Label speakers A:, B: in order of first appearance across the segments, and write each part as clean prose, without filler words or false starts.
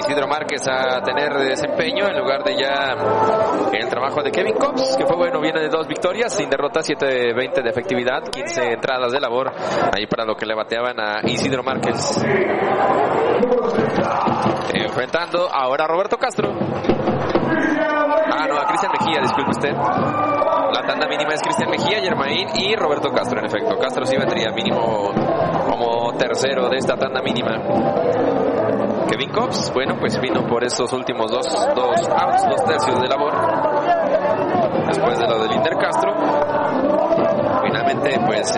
A: Isidro Márquez a tener desempeño en lugar de ya el trabajo de Kevin Cobbs, que fue bueno, viene de 2 victorias sin derrotas, 7-20 de efectividad, 15 entradas de labor ahí para lo que le bateaban a Isidro Márquez. Enfrentando ahora a Roberto Castro. A Cristian Mejía, disculpe usted. La tanda mínima es Cristian Mejía, Germain y Roberto Castro. En efecto, Castro sí vendría mínimo como tercero de esta tanda mínima. Kevin Cobbs, bueno, pues vino por esos últimos dos outs, 2 tercios de labor. Después de lo de Linder Castro, finalmente pues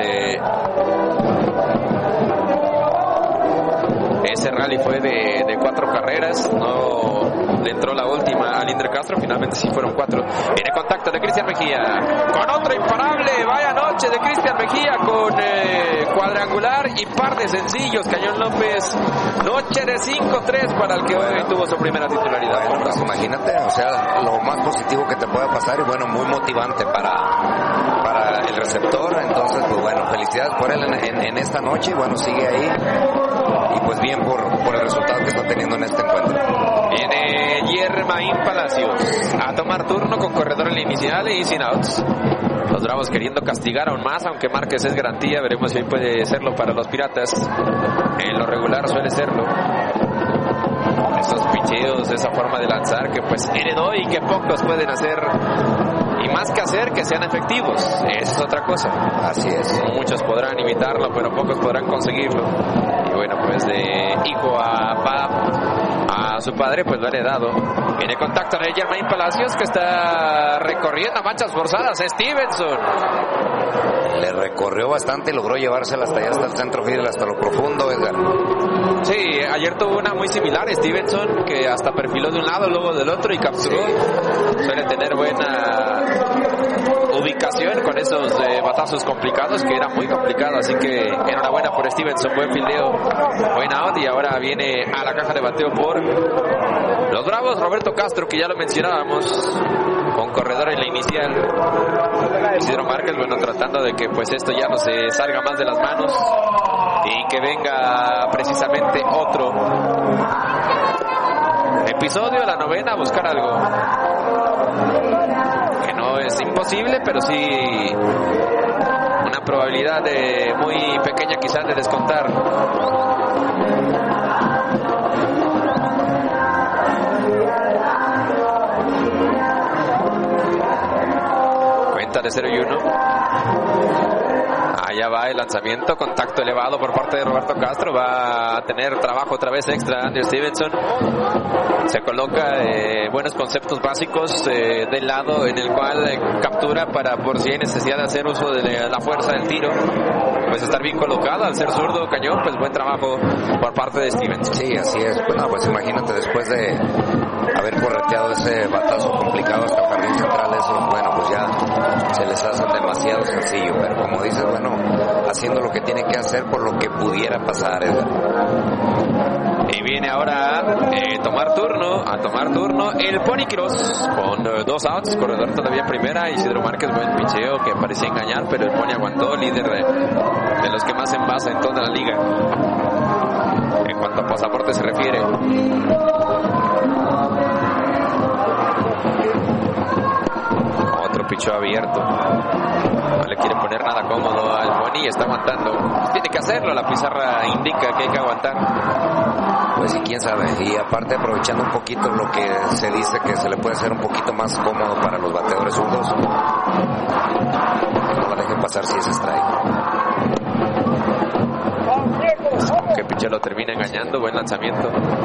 A: ese rally fue de 4 carreras, no le entró la última a Linder Castro, finalmente sí fueron 4. Viene contacto de Cristian Mejía, con otro imparable, vaya noche de Cristian Mejía con cuadrangular y par de sencillos. Cañón López, noche de 5-3 para el que hoy tuvo su primera titularidad.
B: Bueno, pues imagínate, o sea, lo más positivo que te pueda pasar y bueno, muy motivante para el receptor. Entonces, pues bueno, felicidades por él en esta noche y bueno, sigue ahí y pues bien por el resultado que está teniendo en este encuentro.
A: Viene Germain Palacios a tomar turno con corredor en la inicial y sin outs. Los Bravos queriendo castigar aún más, aunque Márquez es garantía. Veremos si hoy puede serlo para los Piratas. En lo regular suele serlo. Esos picheos, esa forma de lanzar que pues heredó y que pocos pueden hacer. Y más que hacer, que sean efectivos. Esa es otra cosa.
B: Así es.
A: Muchos podrán imitarlo, pero pocos podrán conseguirlo. Y bueno, pues de hijo a su padre, pues lo ha heredado. Viene contacto de Germain Palacios, que está recorriendo manchas forzadas. Stevenson
B: le recorrió bastante y logró llevársela hasta allá, hasta el centro field, hasta lo profundo, Edgar.
A: Sí, ayer tuvo una muy similar Stevenson, que hasta perfiló de un lado, luego del otro y capturó. Suele tener buena ubicación con esos batazos complicados, que era muy complicado, así que enhorabuena por Stevenson, buen fildeo, buen out, y ahora viene a la caja de bateo por los Bravos Roberto Castro, que ya lo mencionábamos, con corredor en la inicial. Isidro Márquez, bueno, tratando de que pues esto ya no se salga más de las manos y que venga precisamente otro episodio, la novena, a buscar algo que no es imposible, pero sí una probabilidad muy pequeña quizás de descontar. Cuenta de 0-1. Allá va el lanzamiento, contacto elevado por parte de Roberto Castro. Va a tener trabajo otra vez extra Andrew Stevenson. Se coloca buenos conceptos básicos del lado en el cual captura para, por si hay necesidad de hacer uso de la fuerza del tiro, pues estar bien colocado. Al ser zurdo cañón, pues buen trabajo por parte de Stevenson.
B: Sí, así es. Bueno, pues imagínate, después de haber correteado ese batazo complicado hasta el jardín central, eso, bueno, pues ya se les hace demasiado sencillo, pero como dices, bueno, haciendo lo que tiene que hacer por lo que pudiera pasar, Edgar.
A: Y viene ahora a tomar turno el Pony Cross con 2 outs, corredor todavía en primera. Isidro Márquez, buen picheo que parecía engañar, pero el Pony aguantó, líder de los que más envasa en toda la liga en cuanto a pasaporte se refiere. Otro picheo abierto, no le quiere poner nada cómodo al Pony, está aguantando. Tiene que hacerlo, la pizarra indica que hay que aguantar.
B: Pues sí, quién sabe, y aparte aprovechando un poquito lo que se dice que se le puede hacer un poquito más cómodo para los bateadores zurdos, no la dejen pasar si es strike.
A: Que picheo lo termina engañando, buen lanzamiento.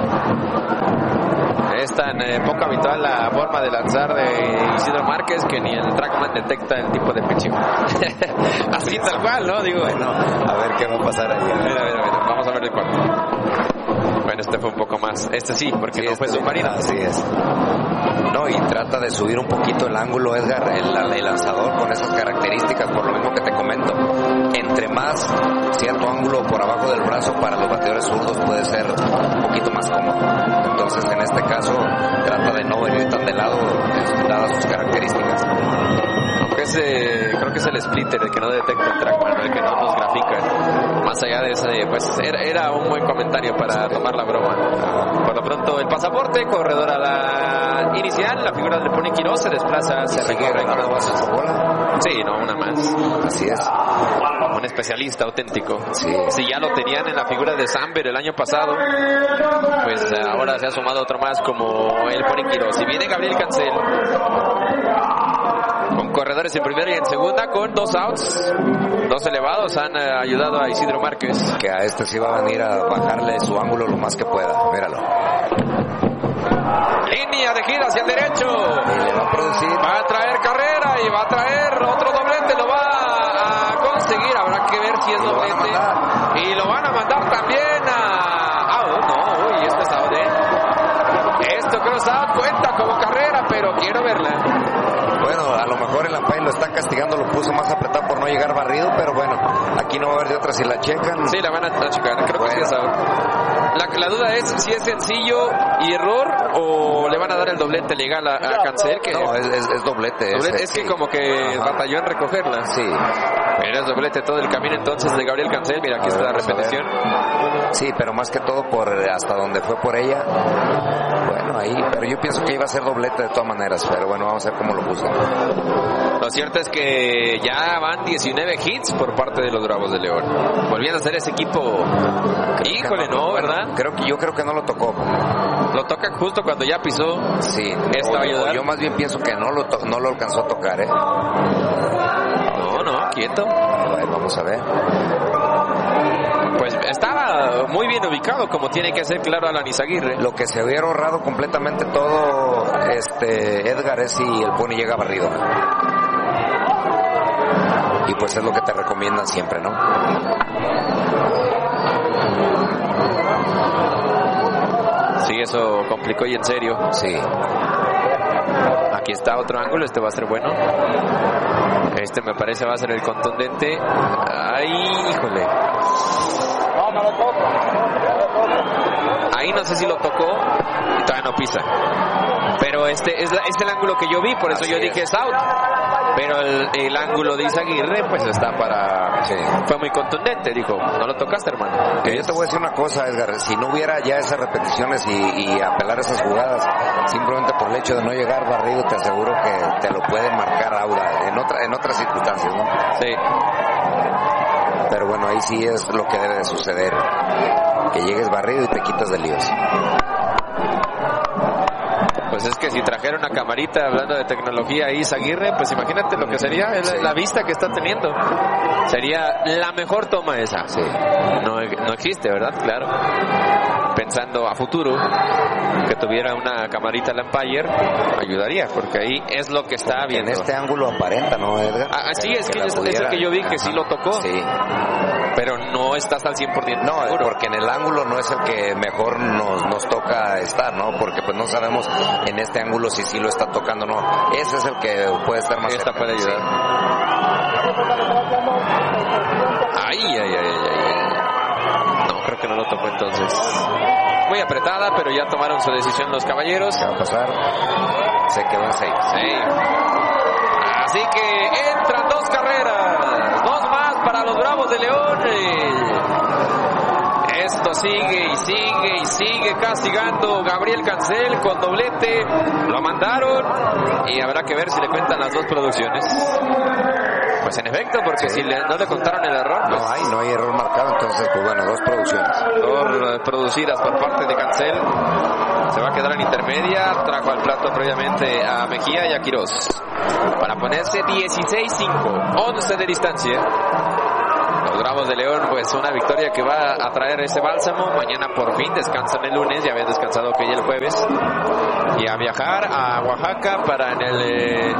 A: Es tan poco habitual la forma de lanzar de Isidro Márquez que ni el Trackman detecta el tipo de picheo. Así tal cual, ¿no? Digo,
B: bueno, a ver qué va a pasar ahí.
A: A ver, vamos a ver el cuarto. Bueno, este fue un poco más. Este sí, porque sí, no fue submarino.
B: Así es. No, y trata de subir un poquito el ángulo, Edgar, el lanzador con esas características, por lo mismo que te comento. Entre más cierto ángulo por abajo del brazo para los bateadores zurdos puede ser un poquito más cómodo. Entonces, en este caso, trata de no venir tan de lado, dadas sus características.
A: Aunque creo que es el splitter el que no detecta el trackman, el que no nos grafica. Más allá de ese, pues era un buen comentario para tomar la broma. Por lo pronto el pasaporte, corredor a la inicial, la figura del Pony Quiroz se desplaza, se recorre con las bases de bola. Sí, no, una más.
B: Así es.
A: Un especialista auténtico.
B: Sí.
A: Si ya lo tenían en la figura de Samber el año pasado, pues ahora se ha sumado otro más como el Pony Quiroz. Y viene Gabriel Cancel con corredores en primera y en segunda, con 2 outs, 2 elevados. Han ayudado a Isidro Márquez,
B: que a este sí va a venir a bajarle su ángulo lo más que pueda. Míralo.
A: Línea de gira hacia el derecho.
B: Y le va a producir.
A: Va a traer carrera y va a traer otro doblete. Lo va a conseguir. Habrá que ver si es doblete. Y lo van a mandar también a out. No, uy, esto es out, Esto cross out cuenta como carrera, pero quiero verla.
B: Bueno, a lo mejor el umpire lo está castigando, lo puso más apretado por no llegar barrido, pero bueno, aquí no va a haber de otra si la checan.
A: Sí, la van a checar, creo que sí es out. La duda es si es sencillo y error o le van a dar el doblete legal a Cancel. Que
B: no, es doblete.
A: Es que como que batalló en recogerla.
B: Sí.
A: Pero es doblete todo el camino entonces de Gabriel Cancel. Mira, aquí está la repetición.
B: Sí, pero más que todo por hasta donde fue por ella. Bueno, ahí, pero yo pienso que iba a ser doblete de todas maneras, pero bueno, vamos a ver cómo lo puso.
A: Lo cierto es que ya van 19 hits por parte de los Bravos de León. Volviendo a ser ese equipo. Híjole, no, ¿verdad?
B: Yo creo que no lo tocó.
A: Lo toca justo cuando ya pisó.
B: Sí.
A: Esta ayuda.
B: Yo más bien pienso que no lo alcanzó a tocar,
A: No, quieto.
B: Vamos a ver.
A: Pues estaba muy bien ubicado, como tiene que ser, claro, Alan Izaguirre.
B: Lo que se hubiera ahorrado completamente todo Edgar es si el Pony llega barrido. Y pues es lo que te recomiendan siempre, ¿no?
A: Sí, eso complicó y en serio.
B: Sí.
A: Aquí está otro ángulo, este va a ser bueno. Este me parece va a ser el contundente. Ay, híjole. Ahí no sé si lo tocó y todavía no pisa. Pero este es el ángulo que yo vi, por eso yo dije es out. Pero el ángulo de Izaguirre pues está para...
B: Sí.
A: Fue muy contundente, dijo, no lo tocaste, hermano.
B: Que yo te voy a decir una cosa, Edgar, si no hubiera ya esas repeticiones y apelar esas jugadas, simplemente por el hecho de no llegar barrido, te aseguro que te lo puede marcar Auda en otras circunstancias, ¿no?
A: Sí.
B: Pero bueno, ahí sí es lo que debe de suceder, que llegues barrido y te quitas de líos.
A: Pues es que si trajera una camarita hablando de tecnología ahí Izaguirre, pues imagínate lo que sería la vista que está teniendo. Sería la mejor toma esa.
B: Sí.
A: No existe, ¿verdad? Claro. Pensando a futuro, que tuviera una camarita al umpire, ayudaría, porque ahí es lo que está viendo.
B: En este ángulo aparenta, ¿no, Edgar?
A: Sí, es que yo vi que sí lo tocó.
B: Sí.
A: Pero no estás al 100%
B: no,
A: seguro.
B: Porque en el ángulo no es el que mejor nos toca estar, ¿no? Porque pues no sabemos en este ángulo si sí lo está tocando o no. Ese es el que puede estar más
A: cerca. Esta puede ayudar. Sí. Ay. No, creo que no lo tocó entonces. Muy apretada, pero ya tomaron su decisión los caballeros.
B: ¿Qué va a pasar? Se quedó en 6.
A: Sí. Así que entran 2 carreras. 2 más para los Bravos de León. Esto sigue y sigue castigando Gabriel Cancel con doblete. Lo mandaron y habrá que ver si le cuentan las 2 producciones. Pues en efecto, porque si no le contaron el error, pues
B: no hay error marcado, entonces pues bueno, 2 producciones.
A: 2 producidas por parte de Cancel. Se va a quedar en intermedia. Trajo al plato previamente a Mejía y a Quiroz para ponerse 16-5, 11 de distancia. Los Bravos de León, pues una victoria que va a traer ese bálsamo. Mañana por fin descansan el lunes, ya habían descansado que ya el jueves. Y a viajar a Oaxaca para en el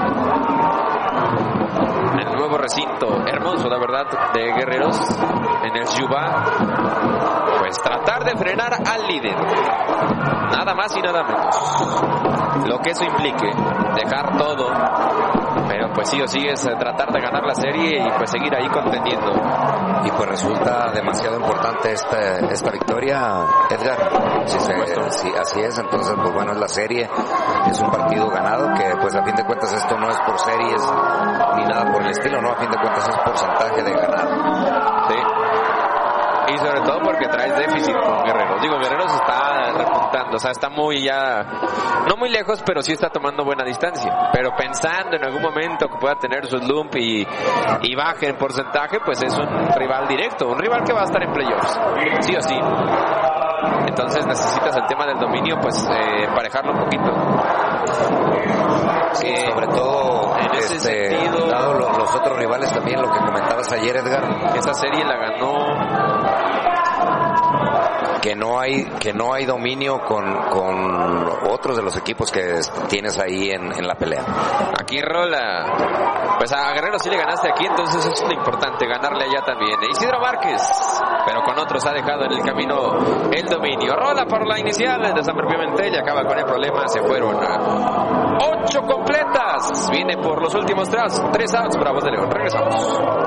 A: nuevo recinto, hermoso la verdad, de Guerreros, en el Yuba. Pues tratar de frenar al líder. Nada más y nada menos. Lo que eso implique, dejar todo. Pero pues sí o sí es tratar de ganar la serie y pues seguir ahí contendiendo.
B: Y pues resulta demasiado importante esta victoria, Edgar. Sí, así es, entonces pues bueno, es la serie. es un partido ganado, que pues a fin de cuentas esto no es por series ni nada por el estilo, no, a fin de cuentas es porcentaje de ganado.
A: Sí. Y sobre todo porque traes déficit con Guerreros. Digo, Guerreros está repuntando, o sea, está muy ya, no muy lejos, pero sí está tomando buena distancia. Pero pensando en algún momento que pueda tener su slump y baje en porcentaje, pues es un rival directo, un rival que va a estar en playoffs, sí o sí. Entonces necesitas el tema del dominio, pues emparejarlo un poquito.
B: Sí, sobre todo
A: en ese sentido,
B: dado los otros rivales también, lo que comentabas ayer, Edgar,
A: esa serie la ganó.
B: Que no hay dominio con otros de los equipos que tienes ahí en la pelea.
A: Aquí rola, pues a Guerrero sí le ganaste aquí, entonces eso es lo importante, ganarle allá también. Isidro Márquez, pero con otros ha dejado en el camino el dominio. Rola por la inicial de San Pimentel y acaba con el problema. Se fueron 8 completas, viene por los últimos 3 outs. Bravos de León. Regresamos.